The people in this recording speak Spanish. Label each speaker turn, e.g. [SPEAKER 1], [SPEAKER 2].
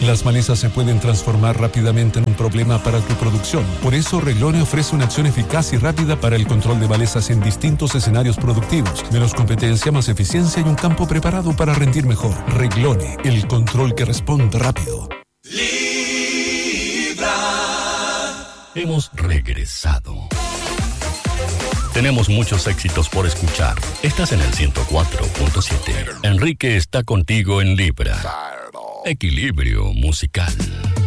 [SPEAKER 1] Las malezas se pueden transformar rápidamente en un problema para tu producción. Por eso, Reglone ofrece una acción eficaz y rápida para el control de malezas en distintos escenarios productivos. Menos competencia, más eficiencia y un campo preparado para rendir mejor. Reglone, el control que responde rápido.
[SPEAKER 2] Hemos regresado. Tenemos muchos éxitos por escuchar. Estás en el 104.7. Enrique está contigo en Libra. Equilibrio musical.